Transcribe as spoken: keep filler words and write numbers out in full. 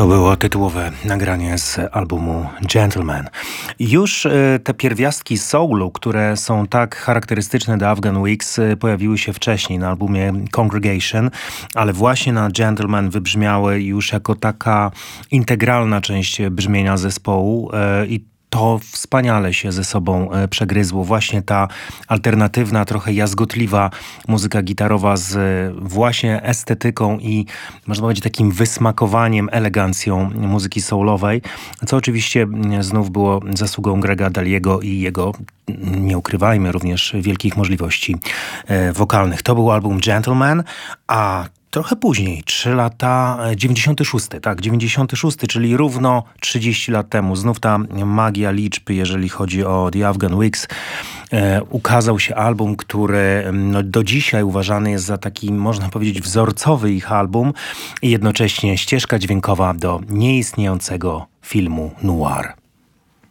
To było tytułowe nagranie z albumu Gentleman. Już e, te pierwiastki soulu, które są tak charakterystyczne dla Afghan Wigs, e, pojawiły się wcześniej na albumie Congregation, ale właśnie na Gentleman wybrzmiały już jako taka integralna część brzmienia zespołu e, i to wspaniale się ze sobą e, przegryzło. Właśnie ta alternatywna, trochę jazgotliwa muzyka gitarowa z e, właśnie estetyką i można powiedzieć takim wysmakowaniem, elegancją muzyki soulowej, co oczywiście m, znów było zasługą Grega Daliego i jego, nie ukrywajmy, również wielkich możliwości e, wokalnych. To był album Gentleman, a trochę później, trzy lata, dziewięćdziesiąty szósty, tak, dziewięćdziesiąty szósty, czyli równo trzydzieści lat temu. Znów ta magia liczb, jeżeli chodzi o The Afghan Wigs. E, ukazał się album, który no, do dzisiaj uważany jest za taki, można powiedzieć, wzorcowy ich album i jednocześnie ścieżka dźwiękowa do nieistniejącego filmu noir.